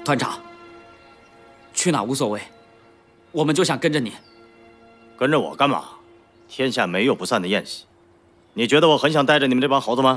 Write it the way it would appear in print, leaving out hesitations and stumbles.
团长，去哪无所谓，我们就想跟着你。 跟着我干嘛？天下没有不散的宴席。你觉得我很想带着你们这帮猴子吗？